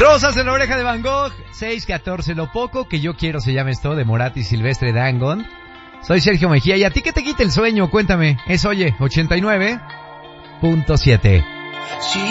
Rosas en la oreja de Van Gogh, 6:14, Lo poco que yo quiero se llama esto, de Morat y Silvestre Dangond. Soy Sergio Mejía, y a ti que te quita el sueño, cuéntame, es Oye 89.7.